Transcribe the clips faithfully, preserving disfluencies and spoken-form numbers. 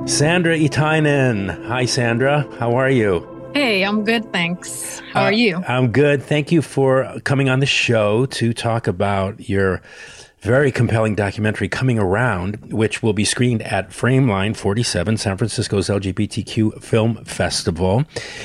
Sandra Itainen. Hi, Sandra. How are you? Hey, I'm good, thanks. How uh, are you? I'm good. Thank you for coming on the show to talk about your very compelling documentary, Coming Around, which will be screened at Frameline forty-seven, San Francisco's L G B T Q Film Festival.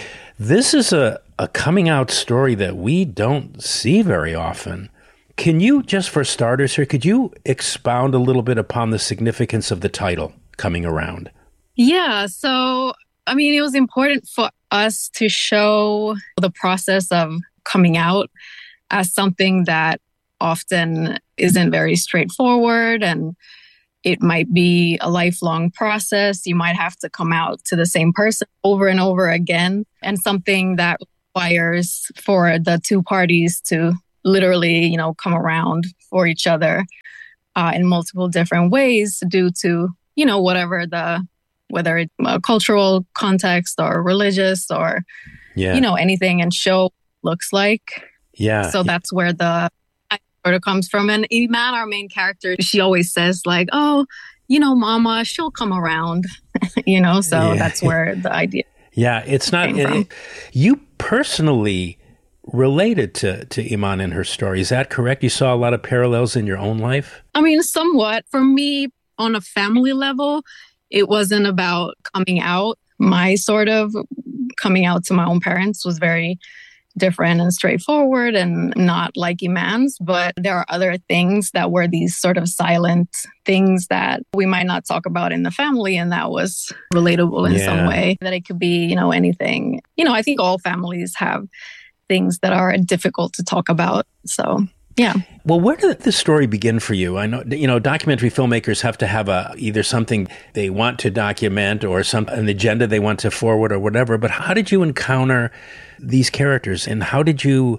This is a, a coming out story that we don't see very often. Can you, just for starters here, could you expound a little bit upon the significance of the title, Coming Around? Yeah, so, I mean, it was important for us to show the process of coming out as something that often isn't very straightforward, and it might be a lifelong process. You might have to come out to the same person over and over again, and something that requires for the two parties to literally, you know, come around for each other uh, in multiple different ways due to, you know, whatever the, whether it's a cultural context or religious or, yeah. you know, anything, and show looks like. Yeah. So that's where the sort of comes from. And Iman, our main character, she always says like, oh, you know, mama, she'll come around, you know, so yeah. that's where the idea. Yeah. It's not, it, you personally related to, to Iman and her story. Is that correct? You saw a lot of parallels in your own life? I mean, somewhat. For me, on a family level, it wasn't about coming out. My sort of coming out to my own parents was very different and straightforward and not like Iman's. But there are other things that were these sort of silent things that we might not talk about in the family. And that was relatable in yeah. some way. That it could be, you know, anything. You know, I think all families have things that are difficult to talk about. So, yeah. Well, where did the story begin for you? I know, you know, documentary filmmakers have to have a either something they want to document or some an agenda they want to forward or whatever. But how did you encounter these characters, and how did you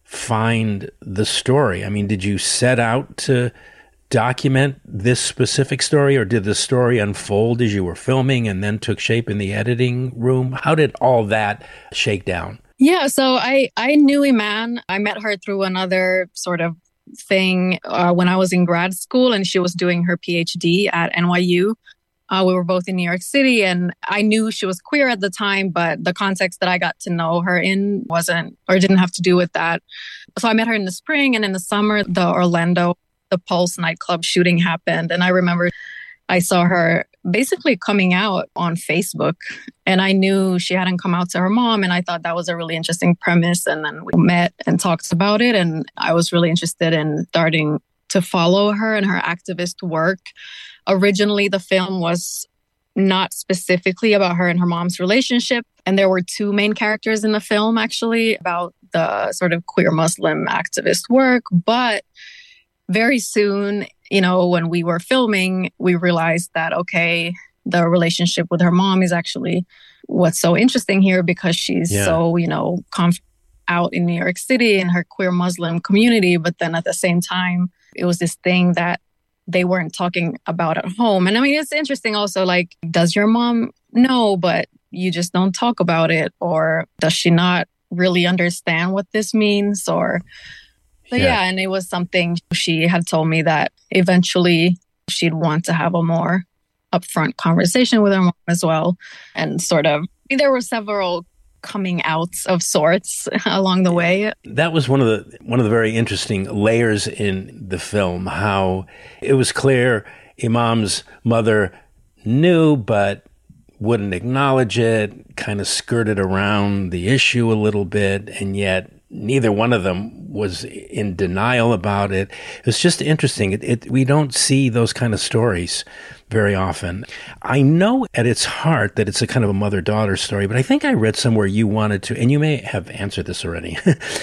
find the story? I mean, did you set out to document this specific story, or did the story unfold as you were filming and then took shape in the editing room? How did all that shake down? Yeah, so I, I knew Iman. I met her through another sort of thing uh, when I was in grad school, and she was doing her PhD at N Y U. Uh, we were both in New York City, and I knew she was queer at the time, but the context that I got to know her in wasn't, or didn't have to do with that. So I met her in the spring, and in the summer, the Orlando, the Pulse nightclub shooting happened. And I remember I saw her basically coming out on Facebook, and I knew she hadn't come out to her mom, and I thought that was a really interesting premise. And then we met and talked about it, and I was really interested in starting to follow her and her activist work. Originally, the film was not specifically about her and her mom's relationship, and there were two main characters in the film actually about the sort of queer Muslim activist work. But very soon, you know, when we were filming, we realized that, okay, the relationship with her mom is actually what's so interesting here, because she's yeah. so, you know, comf- out in New York City in her queer Muslim community. But then at the same time, it was this thing that they weren't talking about at home. And I mean, it's interesting also, like, does your mom know, but you just don't talk about it? Or does she not really understand what this means? Or... But yeah. yeah, and it was something she had told me that eventually she'd want to have a more upfront conversation with her mom as well. And sort of, there were several coming outs of sorts along the way. That was one of the one of the very interesting layers in the film, how it was clear Iman's mother knew but wouldn't acknowledge it, kind of skirted around the issue a little bit, and yet neither one of them was in denial about it. It's just interesting. It, it, we don't see those kind of stories very often. I know at its heart that it's a kind of a mother-daughter story, but I think I read somewhere you wanted to, and you may have answered this already,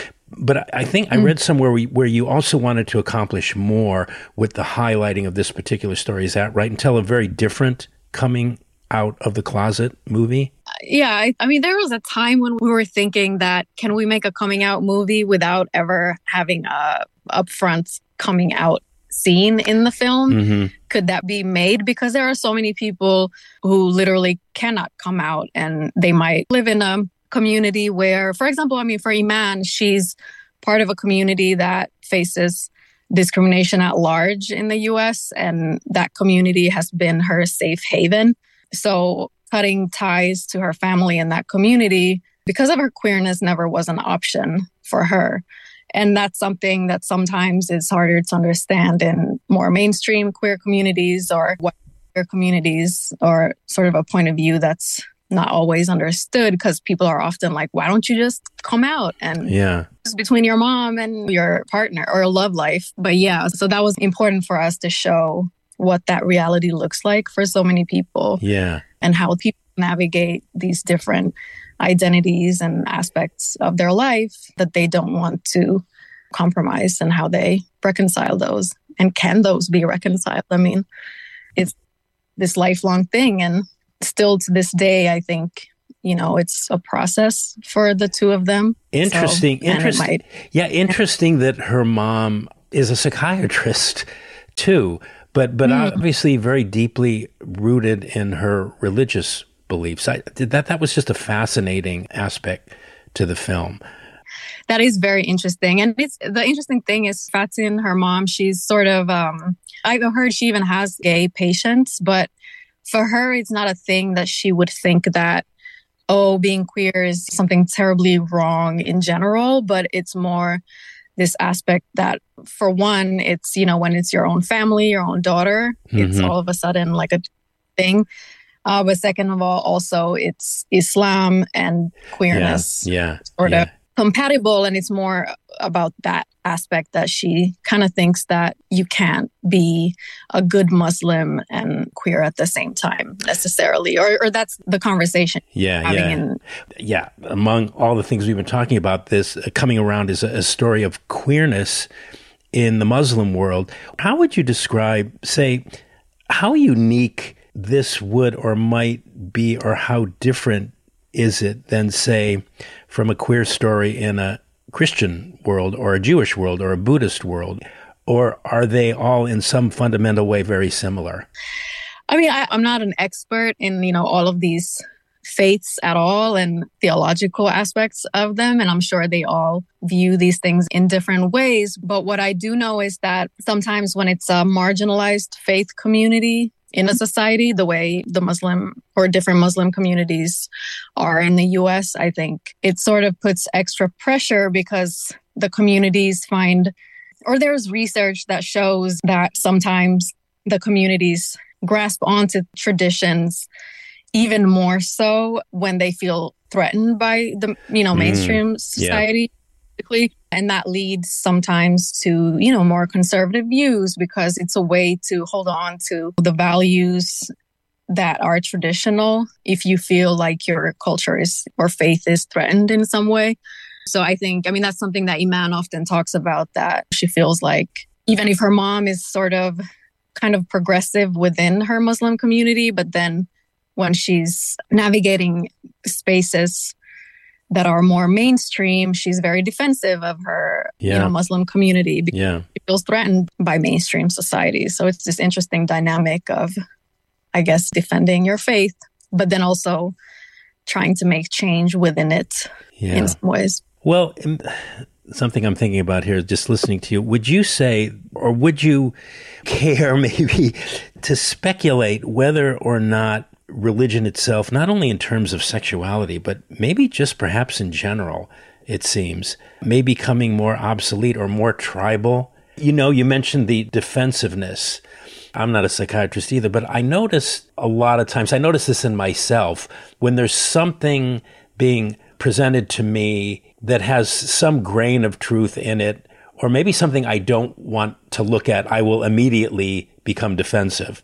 but I think I read somewhere where, where you also wanted to accomplish more with the highlighting of this particular story. Is that right? And tell a very different coming out of the closet movie? Yeah, I, I mean, there was a time when we were thinking that, can we make a coming out movie without ever having a upfront coming out scene in the film? Mm-hmm. Could that be made? Because there are so many people who literally cannot come out, and they might live in a community where, for example, I mean, for Iman, she's part of a community that faces discrimination at large in the U S, and that community has been her safe haven So cutting ties to her family and that community because of her queerness never was an option for her. And that's something that sometimes is harder to understand in more mainstream queer communities or white queer communities, or sort of a point of view that's not always understood because people are often like, why don't you just come out? And Yeah. it's between your mom and your partner or a love life. But yeah, so that was important for us to show what that reality looks like for so many people. Yeah. And how people navigate these different identities and aspects of their life that they don't want to compromise, and how they reconcile those. And can those be reconciled? I mean, it's this lifelong thing. And still to this day, I think, you know, it's a process for the two of them. Interesting. So, interesting. might, yeah. Interesting that her mom is a psychiatrist too, but, but mm. obviously very deeply rooted in her religious beliefs. I did that. That was just a fascinating aspect to the film. That is very interesting. And it's the interesting thing is Fatin, her mom, she's sort of, um, I've heard she even has gay patients, but for her, it's not a thing that she would think that, oh, being queer is something terribly wrong in general, but it's more this aspect that, for one, it's, you know, when it's your own family, your own daughter, mm-hmm. it's all of a sudden like a thing. Uh, but second of all, also it's Islam and queerness. Yeah, yeah, sort yeah. of compatible. And it's more about that aspect that she kind of thinks that you can't be a good Muslim and queer at the same time necessarily. Or, or that's the conversation. Yeah, yeah. In- yeah. Among all the things we've been talking about, this uh, coming around is a, a story of queerness in the Muslim world. How would you describe, say, how unique this would or might be, or how different is it than, say, from a queer story in a Christian world or a Jewish world or a Buddhist world? Or are they all in some fundamental way very similar? I mean, I, I'm not an expert in, you know, all of these faiths at all and theological aspects of them. And I'm sure they all view these things in different ways. But what I do know is that sometimes when it's a marginalized faith community in a society, the way the Muslim or different Muslim communities are in the U S, I think it sort of puts extra pressure because the communities find, or there's research that shows that sometimes the communities grasp onto traditions even more so when they feel threatened by the, you know, mainstream mm, society. Yeah. And that leads sometimes to, you know, more conservative views because it's a way to hold on to the values that are traditional if you feel like your culture is or faith is threatened in some way. So I think, I mean, that's something that Iman often talks about, that she feels like even if her mom is sort of kind of progressive within her Muslim community, but then when she's navigating spaces that are more mainstream, she's very defensive of her, yeah. you know, Muslim community because yeah. she feels threatened by mainstream society. So it's this interesting dynamic of, I guess, defending your faith, but then also trying to make change within it yeah. in some ways. Well, something I'm thinking about here, just listening to you, would you say, or would you care maybe to speculate whether or not religion itself, not only in terms of sexuality, but maybe just perhaps in general, it seems, may be becoming more obsolete or more tribal? You know, you mentioned the defensiveness. I'm not a psychiatrist either, but I notice a lot of times, I notice this in myself, when there's something being presented to me that has some grain of truth in it, or maybe something I don't want to look at, I will immediately become defensive.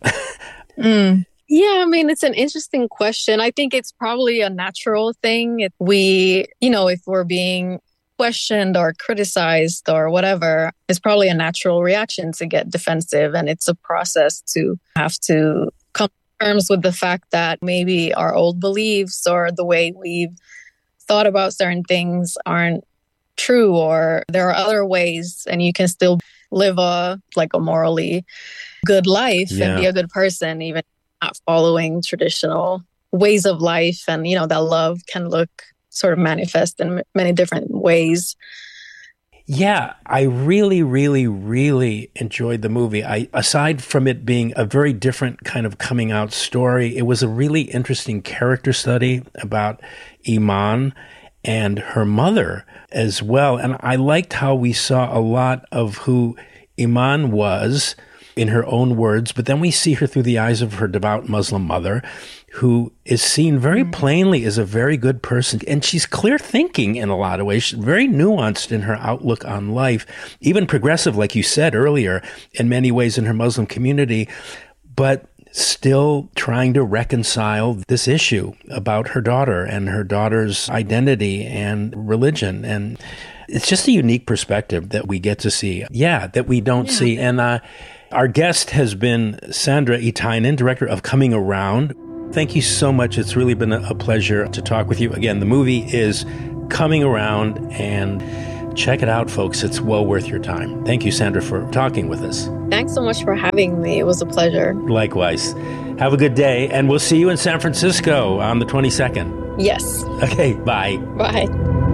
mm. Yeah, I mean, it's an interesting question. I think it's probably a natural thing. If we, you know, if we're being questioned or criticized or whatever, it's probably a natural reaction to get defensive. And it's a process to have to come to terms with the fact that maybe our old beliefs or the way we've thought about certain things aren't true, or there are other ways and you can still live a like a morally good life yeah. and be a good person, even not following traditional ways of life. And, you know, that love can look sort of manifest in many different ways. Yeah, I really, really, really enjoyed the movie. I, aside from it being a very different kind of coming out story, it was a really interesting character study about Iman and her mother as well. And I liked how we saw a lot of who Iman was in her own words, but then we see her through the eyes of her devout Muslim mother, who is seen very plainly as a very good person. And she's clear thinking in a lot of ways. She's very nuanced in her outlook on life, even progressive, like you said earlier, in many ways in her Muslim community, but still trying to reconcile this issue about her daughter and her daughter's identity and religion. And it's just a unique perspective that we get to see. Yeah, that we don't yeah. see. And uh, our guest has been Sandra Itainen, director of Coming Around. Thank you so much. It's really been a pleasure to talk with you. Again, the movie is Coming Around, and check it out, folks. It's well worth your time. Thank you, Sandra, for talking with us. Thanks so much for having me. It was a pleasure. Likewise. Have a good day, and we'll see you in San Francisco on the twenty-second. Yes. Okay, bye. Bye.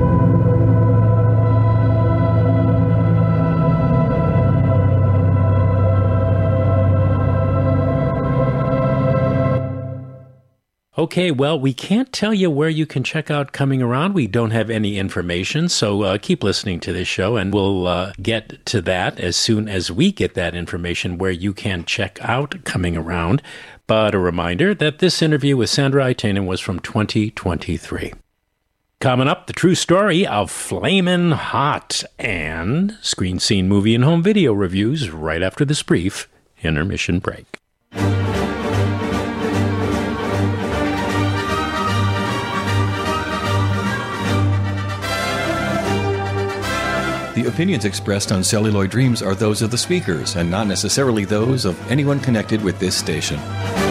Okay, well, we can't tell you where you can check out Coming Around. We don't have any information, so uh, keep listening to this show, and we'll uh, get to that as soon as we get that information where you can check out Coming Around. But a reminder that this interview with Sandra Itainen was from twenty twenty-three. Coming up, the true story of Flamin' Hot and screen scene movie and home video reviews right after this brief intermission break. The opinions expressed on Celluloid Dreams are those of the speakers and not necessarily those of anyone connected with this station.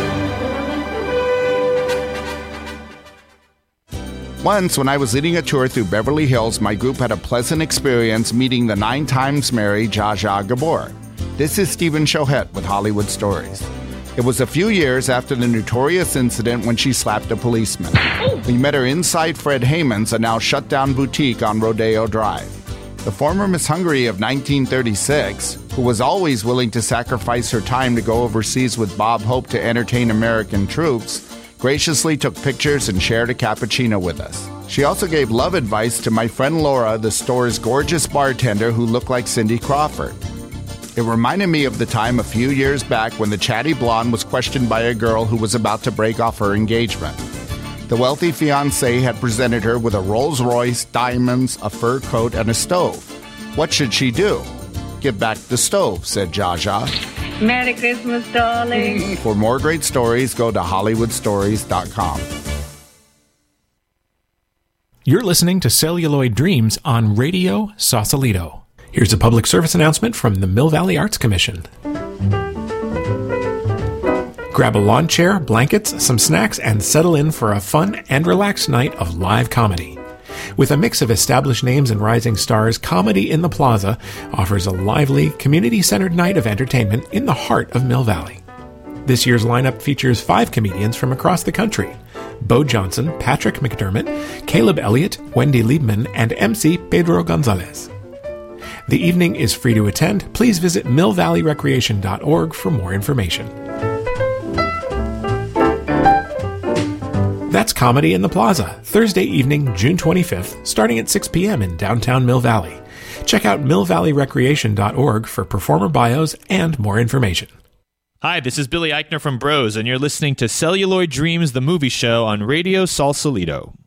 Once, when I was leading a tour through Beverly Hills, my group had a pleasant experience meeting the nine times married Zsa Zsa Gabor. This is Stephen Chohet with Hollywood Stories. It was a few years after the notorious incident when she slapped a policeman. We met her inside Fred Heyman's, a now shut-down boutique on Rodeo Drive. The former Miss Hungary of nineteen thirty-six, who was always willing to sacrifice her time to go overseas with Bob Hope to entertain American troops, graciously took pictures and shared a cappuccino with us. She also gave love advice to my friend Laura, the store's gorgeous bartender who looked like Cindy Crawford. It reminded me of the time a few years back when the chatty blonde was questioned by a girl who was about to break off her engagement. The wealthy fiancé had presented her with a Rolls Royce, diamonds, a fur coat, and a stove. What should she do? Give back the stove, said Zsa Zsa. Merry Christmas, darling. For more great stories, go to hollywood stories dot com. You're listening to Celluloid Dreams on Radio Sausalito. Here's a public service announcement from the Mill Valley Arts Commission. Grab a lawn chair, blankets, some snacks, and settle in for a fun and relaxed night of live comedy. With a mix of established names and rising stars, Comedy in the Plaza offers a lively, community-centered night of entertainment in the heart of Mill Valley. This year's lineup features five comedians from across the country: Bo Johnson, Patrick McDermott, Caleb Elliott, Wendy Liebman, and M C Pedro Gonzalez. The evening is free to attend. Please visit mill valley recreation dot org for more information. That's Comedy in the Plaza, Thursday evening, June twenty-fifth, starting at six p.m. in downtown Mill Valley. Check out mill valley recreation dot org for performer bios and more information. Hi, this is Billy Eichner from Bros, and you're listening to Celluloid Dreams, the movie show on Radio Sausalito.